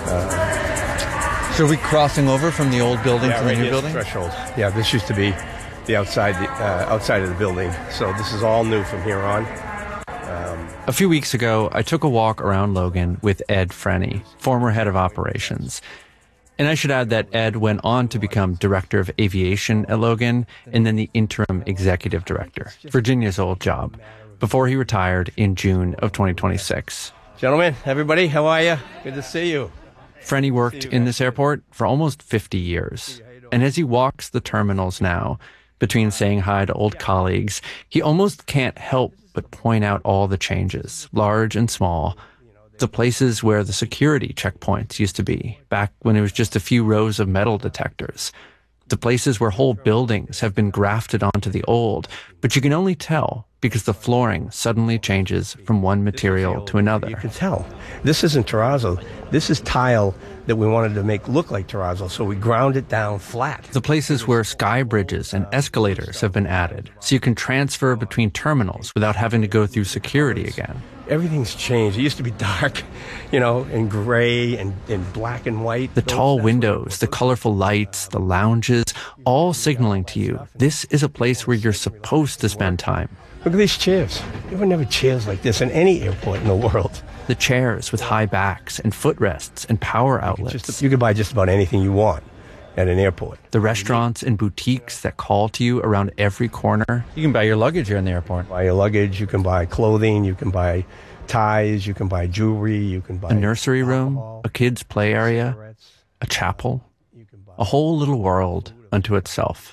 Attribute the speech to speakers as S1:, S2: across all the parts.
S1: So are we crossing over from the old building to the new building?
S2: Threshold. Yeah, this used to be the outside of the building. So this is all new from here on.
S3: A few weeks ago, I took a walk around Logan with Ed Frenny, former head of operations. And I should add that Ed went on to become director of aviation at Logan and then the interim executive director, Virginia's old job, before he retired in June of 2026.
S2: Gentlemen, everybody, how are you? Good to see you.
S3: Frenny worked in this airport for almost 50 years. And as he walks the terminals now, between saying hi to old colleagues, he almost can't help but point out all the changes, large and small, the places where the security checkpoints used to be, back when it was just a few rows of metal detectors, the places where whole buildings have been grafted onto the old, but you can only tell because the flooring suddenly changes from one material to another.
S2: You can tell. This isn't terrazzo. This is tile that we wanted to make look like terrazzo, so we ground it down flat.
S3: The places where sky bridges and escalators have been added, so you can transfer between terminals without having to go through security again.
S2: Everything's changed. It used to be dark, and gray and black and white.
S3: The tall windows, the colorful lights, the lounges, all signaling to you, this is a place where you're supposed to spend time.
S2: Look at these chairs. There were never chairs like this in any airport in the world.
S3: The chairs with high backs and footrests and power outlets.
S2: You can buy just about anything you want at an airport.
S3: The restaurants and boutiques that call to you around every corner.
S1: You can buy your luggage here in the airport.
S2: Buy your luggage, you can buy clothing, you can buy ties, you can buy jewelry, you can buy
S3: a nursery room,
S2: alcohol,
S3: a kids' play area, a chapel, a whole little world unto itself.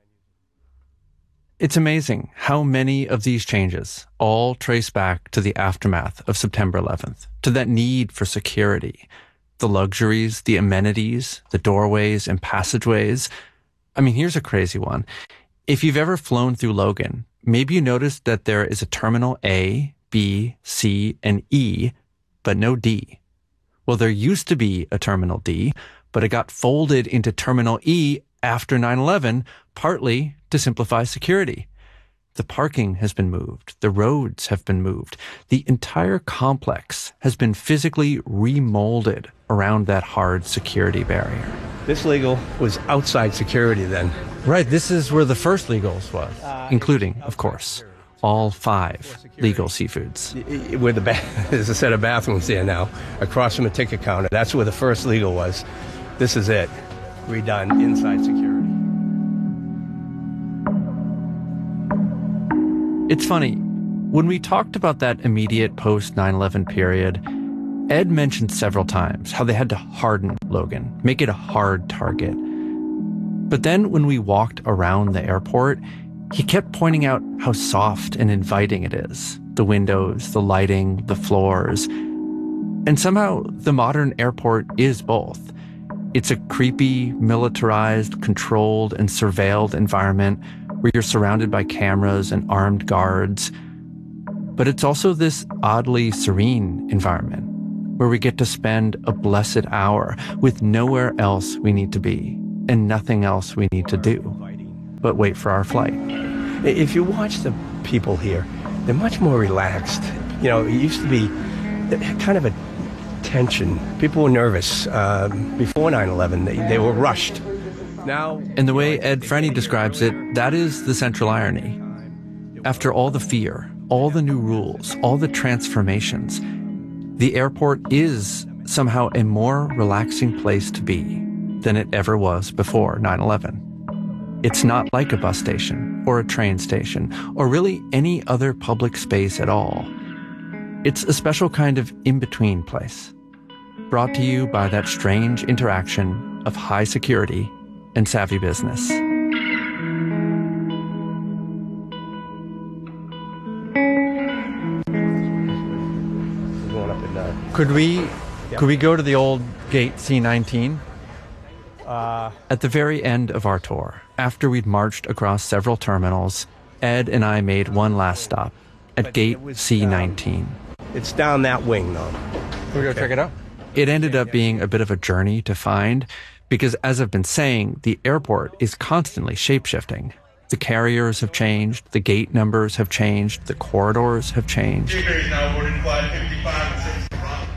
S3: It's amazing how many of these changes all trace back to the aftermath of September 11th, to that need for security, the luxuries, the amenities, the doorways and passageways. I mean, here's a crazy one. If you've ever flown through Logan, maybe you noticed that there is a Terminal A, B, C, and E, but no D. Well, there used to be a Terminal D, but it got folded into Terminal E after 9/11, partly to simplify security. The parking has been moved. The roads have been moved. The entire complex has been physically remolded around that hard security barrier.
S2: This legal was outside security then.
S1: Right, this is where the first Legals was.
S3: Including, of course, all 5 legal seafoods.
S2: Where there's a set of bathrooms there now, across from a ticket counter. That's where the first legal was. This is it, redone inside security.
S3: It's funny, when we talked about that immediate post-9/11 period, Ed mentioned several times how they had to harden Logan, make it a hard target. But then when we walked around the airport, he kept pointing out how soft and inviting it is. The windows, the lighting, the floors. And somehow the modern airport is both. It's a creepy, militarized, controlled, and surveilled environment where you're surrounded by cameras and armed guards. But it's also this oddly serene environment where we get to spend a blessed hour with nowhere else we need to be and nothing else we need to do but wait for our flight.
S2: If you watch the people here, they're much more relaxed. It used to be kind of a tension. People were nervous. Before 9/11, they were rushed. Now,
S3: and the way Ed Frenny describes it, that is the central irony. After all the fear, all the new rules, all the transformations, the airport is somehow a more relaxing place to be than it ever was before 9/11. It's not like a bus station or a train station or really any other public space at all. It's a special kind of in-between place, brought to you by that strange interaction of high security and savvy business.
S1: Could we go to the old gate C-19?
S3: At the very end of our tour, after we'd marched across several terminals, Ed and I made one last stop at gate C-19.
S2: It's down that wing, though.
S1: Can we go check it out?
S3: It ended up being a bit of a journey to find, because as I've been saying, the airport is constantly shape-shifting. The carriers have changed, the gate numbers have changed, the corridors have changed.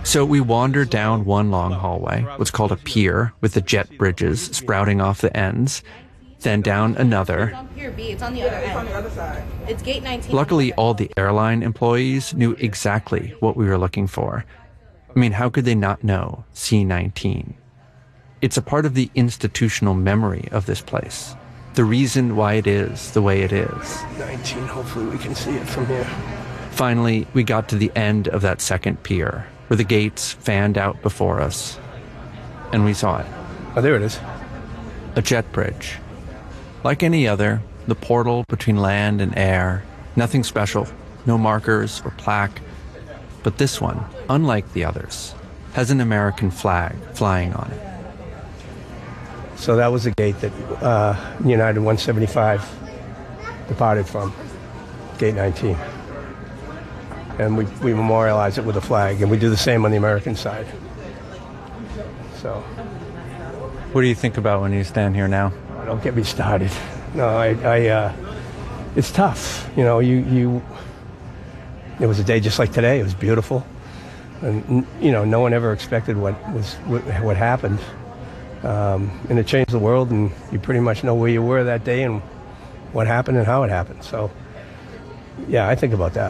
S3: So we wander down one long hallway, what's called a pier, with the jet bridges sprouting off the ends, then down another.
S4: It's on Pier B. It's on the other end. It's on the other side. It's gate 19.
S3: Luckily, all the airline employees knew exactly what we were looking for. I mean, how could they not know C-19? It's a part of the institutional memory of this place. The reason why it is the way it is.
S2: 19, hopefully we can see it from here.
S3: Finally, we got to the end of that second pier, where the gates fanned out before us. And we saw it.
S2: Oh, there it is.
S3: A jet bridge. Like any other, the portal between land and air. Nothing special, no markers or plaque. But this one, unlike the others, has an American flag flying on it.
S2: So that was the gate that United 175 departed from, gate 19. And we memorialize it with a flag, and we do the same on the American side. So.
S3: What do you think about when you stand here now?
S2: Don't get me started. No, it's tough. You know, it was a day just like today. It was beautiful. And, you know, no one ever expected what happened. And it changed the world, and you pretty much know where you were that day and what happened and how it happened. So, yeah, I think about that.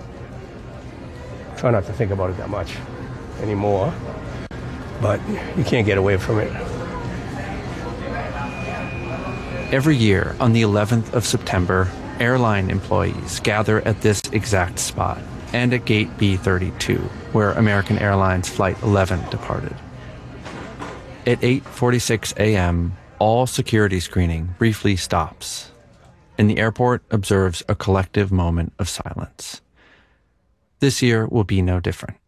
S2: Try not to think about it that much anymore, but you can't get away from it.
S3: Every year, on the 11th of September, airline employees gather at this exact spot and at gate B32, where American Airlines Flight 11 departed. At 8:46 a.m., all security screening briefly stops, and the airport observes a collective moment of silence. This year will be no different.